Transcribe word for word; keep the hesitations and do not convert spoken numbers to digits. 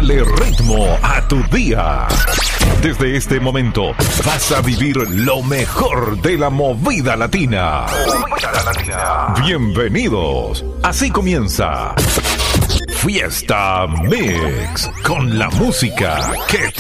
Dale ritmo a tu día. Desde este momento vas a vivir lo mejor de la movida latina. Bienvenidos. Así comienza Fiesta Mix con la música que te